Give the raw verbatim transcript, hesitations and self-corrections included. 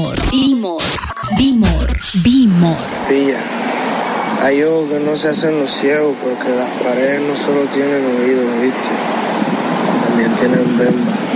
B-More, B-More, B-More, B-More. Pilla, hay ojos que no se hacen los ciegos porque las paredes no solo tienen oídos, ¿viste? También tienen bemba.